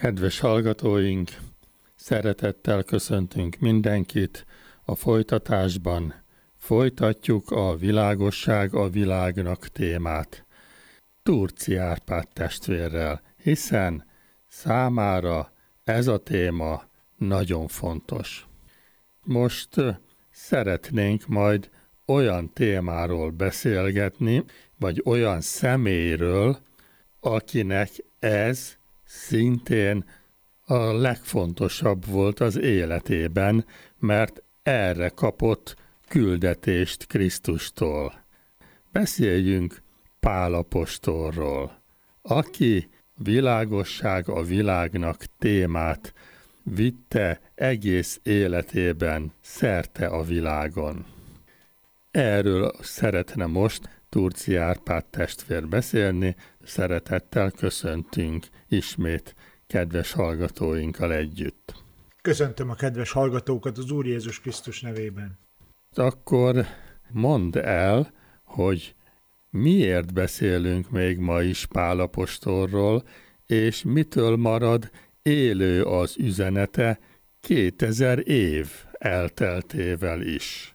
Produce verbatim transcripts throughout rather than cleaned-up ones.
Kedves hallgatóink, szeretettel köszöntünk mindenkit a folytatásban. Folytatjuk a világosság a világnak témát Turczy Árpád testvérrel, hiszen számára ez a téma nagyon fontos. Most szeretnénk majd olyan témáról beszélgetni, vagy olyan személyről, akinek ez szintén a legfontosabb volt az életében, mert erre kapott küldetést Krisztustól. Beszéljünk Pál apostolról, aki világosság a világnak témát vitte egész életében szerte a világon. Erről szeretne most Turczy Árpád testvér beszélni, szeretettel köszöntünk ismét kedves hallgatóinkkal együtt. Köszöntöm a kedves hallgatókat az Úr Jézus Krisztus nevében. Akkor mondd el, hogy miért beszélünk még ma is Pál apostolról, és mitől marad élő az üzenete kétezer év elteltével is.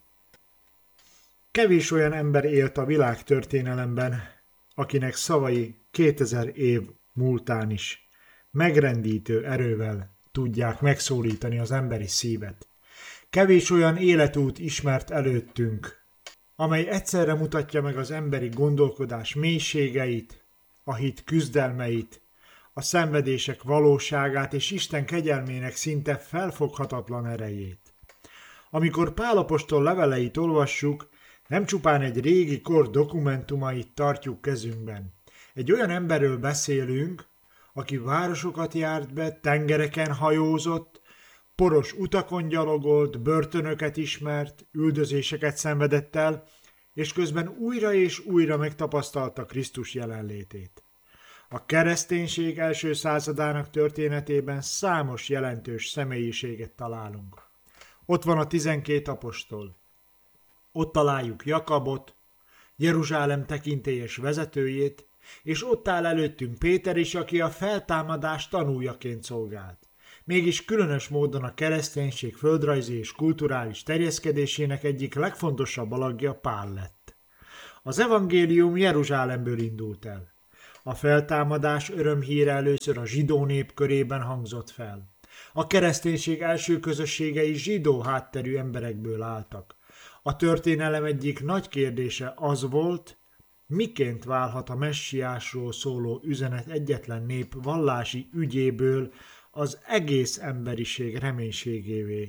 Kevés olyan ember élt a világtörténelemben, akinek szavai kétezer év múltán is megrendítő erővel tudják megszólítani az emberi szívet. Kevés olyan életút ismert előttünk, amely egyszerre mutatja meg az emberi gondolkodás mélységeit, a hit küzdelmeit, a szenvedések valóságát és Isten kegyelmének szinte felfoghatatlan erejét. Amikor Pál apostol leveleit olvassuk, nem csupán egy régi kor dokumentumait tartjuk kezünkben. Egy olyan emberről beszélünk, aki városokat járt be, tengereken hajózott, poros utakon gyalogolt, börtönöket ismert, üldözéseket szenvedett el, és közben újra és újra megtapasztalta Krisztus jelenlétét. A kereszténység első századának történetében számos jelentős személyiséget találunk. Ott van a tizenkét apostol. Ott találjuk Jakabot, Jeruzsálem tekintélyes vezetőjét, és ott áll előttünk Péter is, aki a feltámadás tanújaként szolgált. Mégis különös módon a kereszténység földrajzi és kulturális terjeszkedésének egyik legfontosabb alakja Pál lett. Az evangélium Jeruzsálemből indult el. A feltámadás örömhíre először a zsidó nép körében hangzott fel. A kereszténység első közösségei zsidó hátterű emberekből álltak. A történelem egyik nagy kérdése az volt, miként válhat a messiásról szóló üzenet egyetlen nép vallási ügyéből az egész emberiség reménységévé.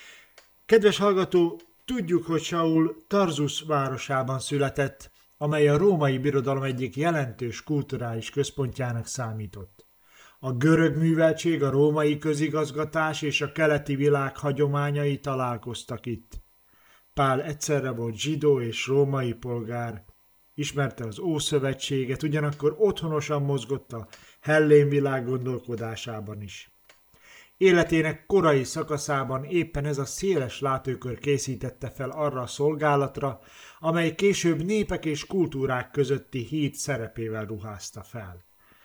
Kedves hallgató, tudjuk, hogy Saul Tarzus városában született, amely a római birodalom egyik jelentős kulturális központjának számított. A görög műveltség, a római közigazgatás és a keleti világ hagyományai találkoztak itt. Pál egyszerre volt zsidó és római polgár, ismerte az Ószövetséget, ugyanakkor otthonosan mozgott a hellén világ gondolkodásában is. Életének korai szakaszában éppen ez a széles látókör készítette fel arra a szolgálatra, amely később népek és kultúrák közötti híd szerepével ruházta fel.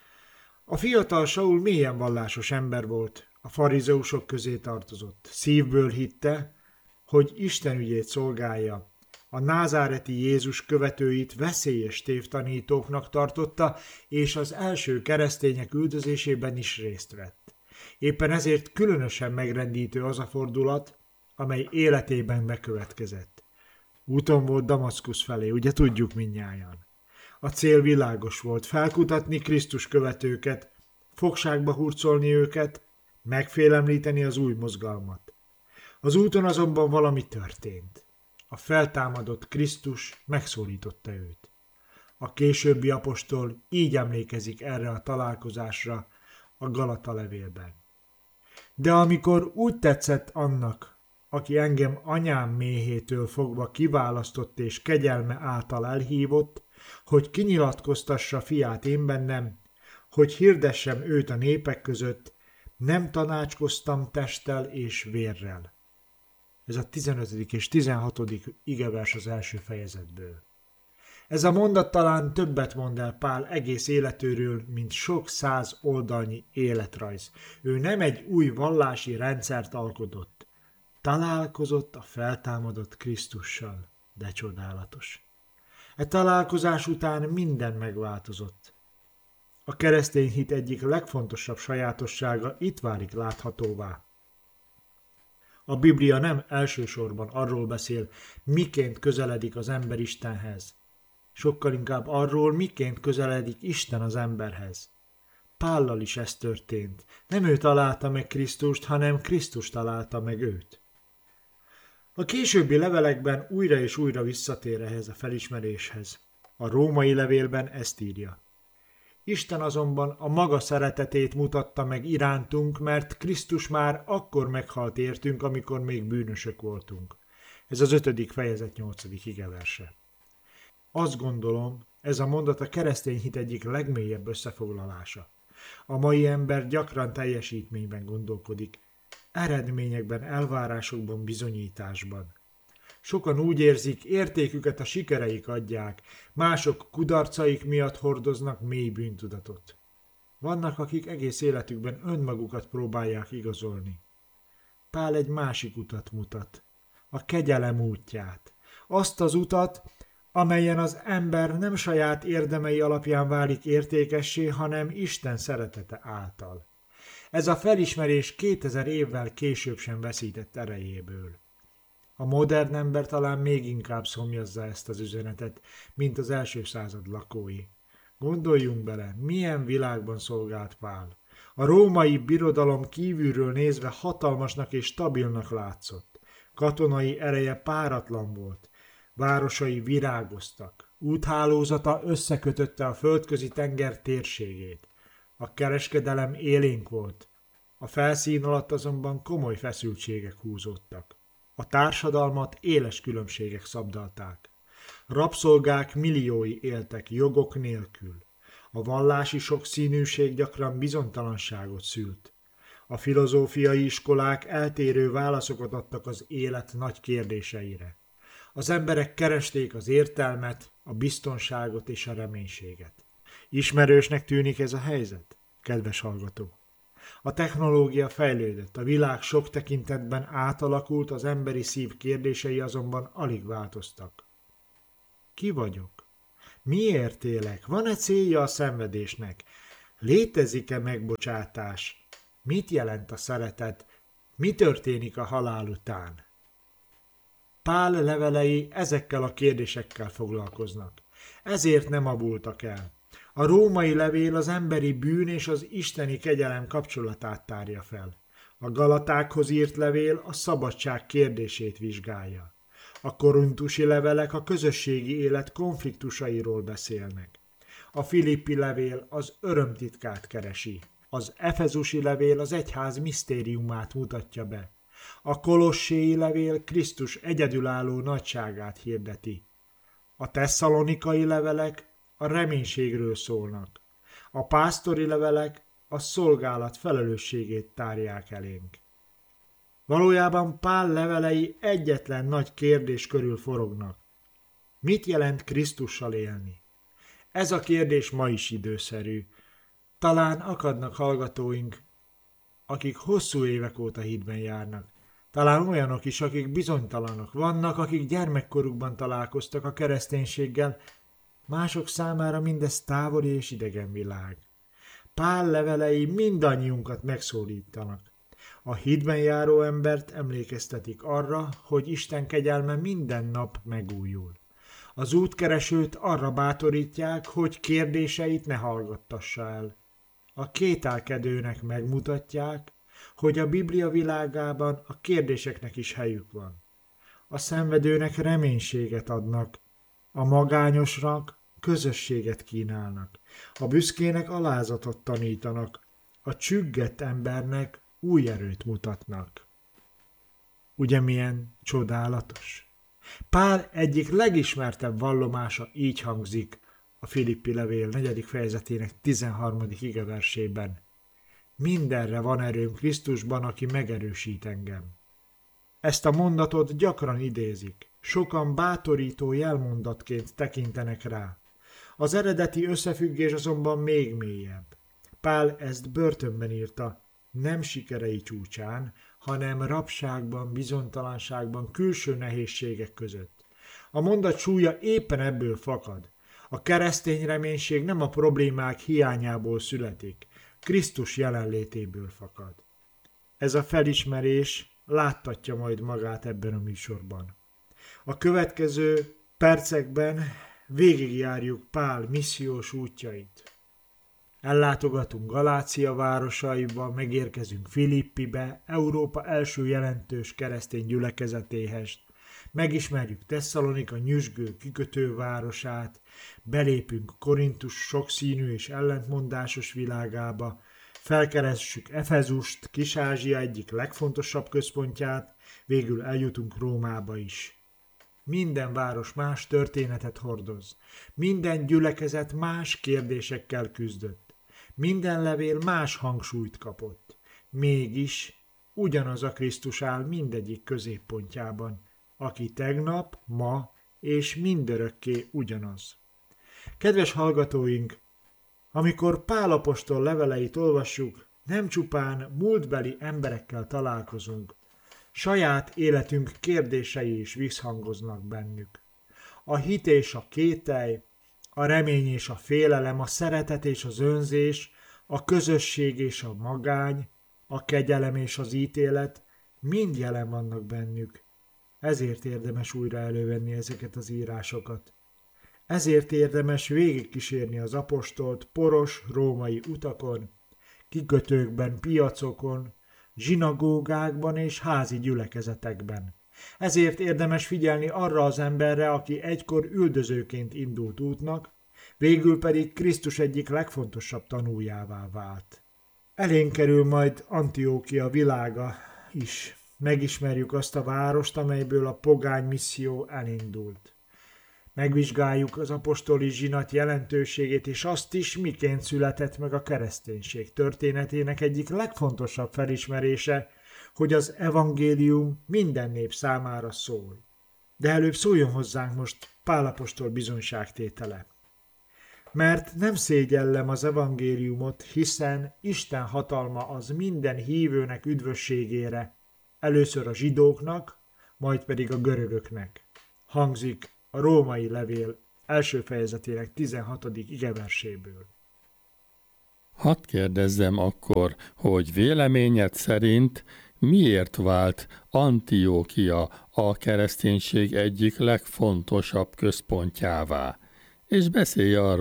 A fiatal Saul mélyen vallásos ember volt, a farizeusok közé tartozott. Szívből hitte, hogy Isten ügyét szolgálja. A názáreti Jézus követőit veszélyes tévtanítóknak tartotta, és az első keresztények üldözésében is részt vett. Éppen ezért különösen megrendítő az a fordulat, amely életében bekövetkezett. Úton volt Damaszkusz felé, ugye tudjuk mindnyájan. A cél világos volt, felkutatni Krisztus követőket, fogságba hurcolni őket, megfélemlíteni az új mozgalmat. Az úton azonban valami történt. A feltámadott Krisztus megszólította őt. A későbbi apostol így emlékezik erre a találkozásra a Galata levélben. De amikor úgy tetszett annak, aki engem anyám méhétől fogva kiválasztott és kegyelme által elhívott, hogy kinyilatkoztassa fiát én bennem, hogy hirdessem őt a népek között, nem tanácskoztam testtel és vérrel. Ez a tizenötödik és tizenhatodik igevers az első fejezetből. Ez a mondat talán többet mond el Pál egész életéről, mint sok száz oldalnyi életrajz. Ő nem egy új vallási rendszert alkotott. Találkozott a feltámadott Krisztussal, de csodálatos. E találkozás után minden megváltozott. A keresztény hit egyik legfontosabb sajátossága itt válik láthatóvá. A Biblia nem elsősorban arról beszél, miként közeledik az ember Istenhez. Sokkal inkább arról, miként közeledik Isten az emberhez. Pállal is ez történt. Nem ő találta meg Krisztust, hanem Krisztus találta meg őt. A későbbi levelekben újra és újra visszatér ehhez a felismeréshez. A római levélben ezt írja. Isten azonban a maga szeretetét mutatta meg irántunk, mert Krisztus már akkor meghalt értünk, amikor még bűnösök voltunk. Ez az ötödik fejezet nyolcadik igeverse. Azt gondolom, ez a mondat a keresztény hit egyik legmélyebb összefoglalása. A mai ember gyakran teljesítményben gondolkodik, eredményekben, elvárásokban, bizonyításban. Sokan úgy érzik, értéküket a sikereik adják, mások kudarcaik miatt hordoznak mély bűntudatot. Vannak, akik egész életükben önmagukat próbálják igazolni. Pál egy másik utat mutat, a kegyelem útját. Azt az utat, amelyen az ember nem saját érdemei alapján válik értékessé, hanem Isten szeretete által. Ez a felismerés kétezer évvel később sem veszített erejéből. A modern ember talán még inkább szomjazza ezt az üzenetet, mint az első század lakói. Gondoljunk bele, milyen világban szolgált Pál. A római birodalom kívülről nézve hatalmasnak és stabilnak látszott. Katonai ereje páratlan volt. Városai virágoztak. Úthálózata összekötötte a földközi tenger térségét. A kereskedelem élénk volt. A felszín alatt azonban komoly feszültségek húzódtak. A társadalmat éles különbségek szabdalták. Rabszolgák milliói éltek jogok nélkül. A vallási sokszínűség gyakran bizonytalanságot szült. A filozófiai iskolák eltérő válaszokat adtak az élet nagy kérdéseire. Az emberek keresték az értelmet, a biztonságot és a reménységet. Ismerősnek tűnik ez a helyzet, kedves hallgató? A technológia fejlődött, a világ sok tekintetben átalakult, az emberi szív kérdései azonban alig változtak. Ki vagyok? Miért élek? Van-e célja a szenvedésnek? Létezik-e megbocsátás? Mit jelent a szeretet? Mi történik a halál után? Pál levelei ezekkel a kérdésekkel foglalkoznak. Ezért nem abultak el. A római levél az emberi bűn és az isteni kegyelem kapcsolatát tárja fel. A Galatákhoz írt levél a szabadság kérdését vizsgálja. A korintusi levelek a közösségi élet konfliktusairól beszélnek. A filippi levél az örömtitkát keresi. Az efezusi levél az egyház misztériumát mutatja be. A kolosséi levél Krisztus egyedülálló nagyságát hirdeti. A tesszalonikai levelek a reménységről szólnak. A pásztori levelek a szolgálat felelősségét tárják elénk. Valójában Pál levelei egyetlen nagy kérdés körül forognak. Mit jelent Krisztussal élni? Ez a kérdés ma is időszerű. Talán akadnak hallgatóink, akik hosszú évek óta hitben járnak. Talán olyanok is, akik bizonytalanok. Vannak, akik gyermekkorukban találkoztak a kereszténységgel, mások számára mindez távoli és idegen világ. Pál levelei mindannyiunkat megszólítanak. A hitben járó embert emlékeztetik arra, hogy Isten kegyelme minden nap megújul. Az útkeresőt arra bátorítják, hogy kérdéseit ne hallgattassa el. A kételkedőnek megmutatják, hogy a Biblia világában a kérdéseknek is helyük van. A szenvedőnek reménységet adnak, a magányosnak közösséget kínálnak, a büszkének alázatot tanítanak, a csüggett embernek új erőt mutatnak. Ugye milyen csodálatos? Pál egyik legismertebb vallomása így hangzik a Filippi levél negyedik fejezetének tizenharmadik igeversében. Mindenre van erőm Krisztusban, aki megerősít engem. Ezt a mondatot gyakran idézik. Sokan bátorító jelmondatként tekintenek rá. Az eredeti összefüggés azonban még mélyebb. Pál ezt börtönben írta, nem sikerei csúcsán, hanem rabságban, bizonytalanságban, külső nehézségek között. A mondat súlya éppen ebből fakad. A keresztény reménység nem a problémák hiányából születik, Krisztus jelenlétéből fakad. Ez a felismerés láttatja majd magát ebben a műsorban. A következő percekben végigjárjuk Pál missziós útjait. Ellátogatunk Galácia városaiba, megérkezünk Filippibe, Európa első jelentős keresztény gyülekezetéhez, megismerjük Tesszalonika nyüzsgő kikötővárosát, belépünk Korintus sokszínű és ellentmondásos világába, felkeressük Efezust, Kis-Ázsia egyik legfontosabb központját, végül eljutunk Rómába is. Minden város más történetet hordoz, minden gyülekezet más kérdésekkel küzdött, minden levél más hangsúlyt kapott. Mégis ugyanaz a Krisztus áll mindegyik középpontjában, aki tegnap, ma és mindörökké ugyanaz. Kedves hallgatóink, amikor Pál apostol leveleit olvassuk, nem csupán múltbeli emberekkel találkozunk, saját életünk kérdései is visszhangoznak bennük. A hit és a kételj, a remény és a félelem, a szeretet és az önzés, a közösség és a magány, a kegyelem és az ítélet mind jelen vannak bennük. Ezért érdemes újra elővenni ezeket az írásokat. Ezért érdemes végigkísérni az apostolt poros római utakon, kikötőkben, piacokon, zsinagógákban és házi gyülekezetekben. Ezért érdemes figyelni arra az emberre, aki egykor üldözőként indult útnak, végül pedig Krisztus egyik legfontosabb tanújává vált. Elénk kerül majd Antiókia világa is. Megismerjük azt a várost, amelyből a pogány misszió elindult. Megvizsgáljuk az apostoli zsinat jelentőségét, és azt is, miként született meg a kereszténység történetének egyik legfontosabb felismerése, hogy az evangélium minden nép számára szól. De előbb szóljon hozzánk most Pál apostol bizonyságtétele. Mert nem szégyellem az evangéliumot, hiszen Isten hatalma az minden hívőnek üdvösségére, először a zsidóknak, majd pedig a görögöknek. Hangzik a római levél első fejezetének tizenhatodik igeverséből. Hadd kérdezzem akkor, hogy véleményed szerint miért vált Antiókia a kereszténység egyik legfontosabb központjává? És beszélj arról,